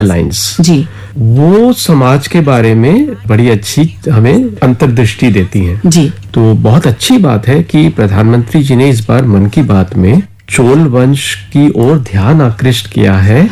Lines जी, वो समाज के बारे में बड़ी अच्छी हमें अंतर्दृष्टि देती हैं। जी, तो बहुत अच्छी बात है कि प्रधानमंत्री जी ने इस बार मन की बात में चोल वंश की ओर ध्यान आकृष्ट किया है,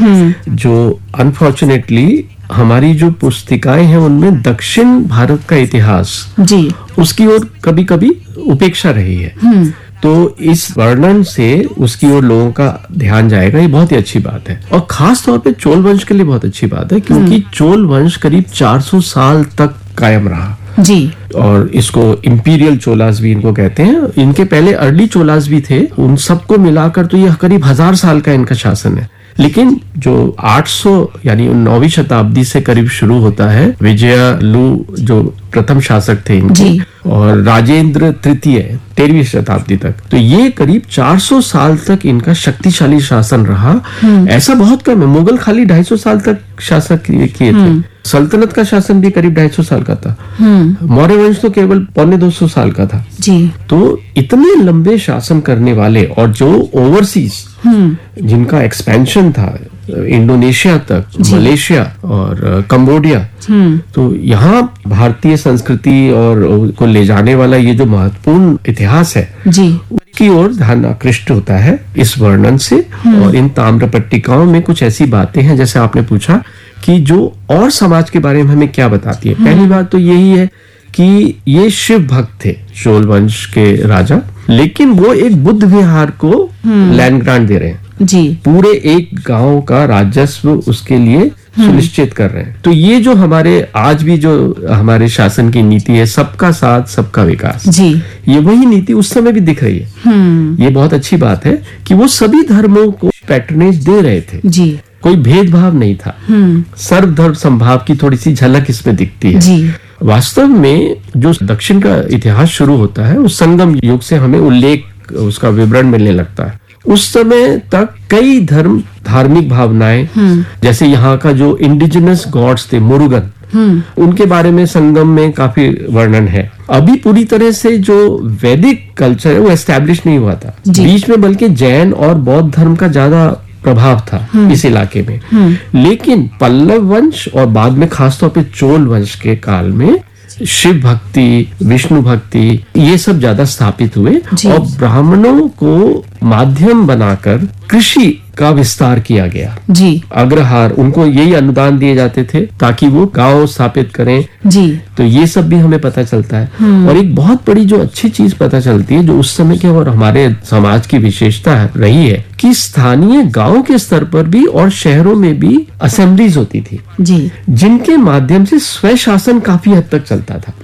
जो अनफॉर्चुनेटली हमारी जो पुस्तिकाएं हैं उनमें दक्षिण भारत का इतिहास जी, उसकी ओर कभी कभी उपेक्षा रही है। तो इस वर्णन से उसकी ओर लोगों का ध्यान जाएगा, ये बहुत ही अच्छी बात है। और खास तौर पे चोल वंश के लिए बहुत अच्छी बात है, क्योंकि चोल वंश करीब 400 साल तक कायम रहा जी, और इसको इंपीरियल चोलास भी इनको कहते हैं। इनके पहले अर्ली चोलास भी थे, उन सबको मिलाकर तो यह करीब 1000 साल का इनका शासन है। लेकिन जो 800 यानी 9वीं शताब्दी से करीब शुरू होता है, विजयालु जो प्रथम शासक थे इनके, और राजेंद्र तृतीय 13वीं शताब्दी तक, तो ये करीब 400 साल तक इनका शक्तिशाली शासन रहा। ऐसा बहुत कम है, मुगल खाली 250 साल तक शासक किए थे, सल्तनत का शासन भी करीब 250 साल का था, मौर्य वंश तो केवल 250 साल का था जी। तो इतने लंबे शासन करने वाले, और जो ओवरसीज जिनका एक्सपेंशन था इंडोनेशिया तक, मलेशिया और कंबोडिया, तो यहाँ भारतीय संस्कृति और को ले जाने वाला ये जो महत्वपूर्ण इतिहास है जी, की ओर ध्यान आकृष्ट होता है इस वर्णन से। और इन ताम्र पट्टिकाओं में कुछ ऐसी बातें हैं, जैसे आपने पूछा कि जो और समाज के बारे में हमें क्या बताती है। पहली बात तो यही है कि ये शिव भक्त थे चोल वंश के राजा, लेकिन वो एक बुद्ध विहार को लैंड ग्रांट दे रहे हैं जी, पूरे एक गांव का राजस्व उसके लिए सुनिश्चित कर रहे हैं। तो ये जो हमारे आज भी जो हमारे शासन की नीति है, सबका साथ सबका विकास जी, ये वही नीति उस समय भी दिख रही है। ये बहुत अच्छी बात है कि वो सभी धर्मों को पैट्रनेज दे रहे थे जी, कोई भेदभाव नहीं था। सर्वधर्म संभाव की थोड़ी सी झलक इसमें दिखती है जी। वास्तव में जो दक्षिण का इतिहास शुरू होता है उस संगम युग से हमें उल्लेख, उसका विवरण मिलने लगता है। उस समय तक कई धार्मिक भावनाएं, जैसे यहाँ का जो इंडिजिनस गॉड्स थे मुरुगन, उनके बारे में संगम में काफी वर्णन है। अभी पूरी तरह से जो वैदिक कल्चर है वो एस्टैब्लिश नहीं हुआ था बीच में, बल्कि जैन और बौद्ध धर्म का ज्यादा प्रभाव था इस इलाके में। लेकिन पल्लव वंश और बाद में खासतौर पे चोल वंश के काल में शिव भक्ति, विष्णु भक्ति, ये सब ज्यादा स्थापित हुए और ब्राह्मणों को माध्यम बनाकर कृषि का विस्तार किया गया जी। अग्रहार, उनको यही अनुदान दिए जाते थे ताकि वो गांव स्थापित करें जी। तो ये सब भी हमें पता चलता है। और एक बहुत बड़ी जो अच्छी चीज पता चलती है, जो उस समय के और हमारे समाज की विशेषता रही है, कि स्थानीय गांव के स्तर पर भी और शहरों में भी असेंबलीज होती थी जी, जिनके माध्यम से स्वशासन काफी हद तक चलता था।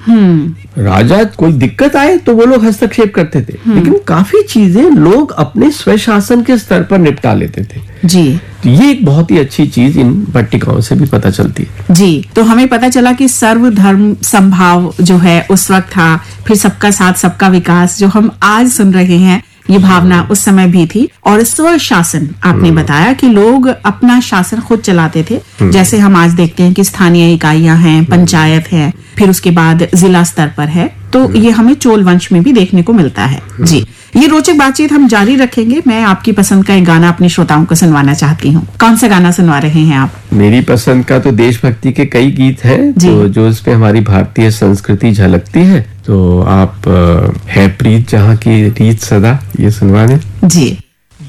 राजा कोई दिक्कत आए तो वो लोग हस्तक्षेप करते थे, लेकिन काफी चीजें लोग अपने स्वशासन के स्तर पर निपटा लेते थे जी। तो ये एक बहुत ही अच्छी चीज इन पट्टिकाओं से भी पता चलती है जी। तो हमें पता चला कि सर्वधर्म संभाव जो है उस वक्त था, फिर सबका साथ सबका विकास जो हम आज सुन रहे हैं, ये भावना उस समय भी थी। और स्व शासन आपने बताया कि लोग अपना शासन खुद चलाते थे, जैसे हम आज देखते हैं कि स्थानीय इकाइयां हैं, पंचायत है, फिर उसके बाद जिला स्तर पर है। तो ये हमें चोल वंश में भी देखने को मिलता है जी। ये रोचक बातचीत हम जारी रखेंगे। मैं आपकी पसंद का एक गाना अपने श्रोताओं को सुनवाना चाहती हूँ। कौन सा गाना सुनवा रहे हैं आप? मेरी पसंद का तो देशभक्ति के कई गीत हैं जो इसमें हमारी भारतीय संस्कृति झलकती है। तो आप है प्रीत जहाँ की रीत सदा, ये सुनवा दें जी।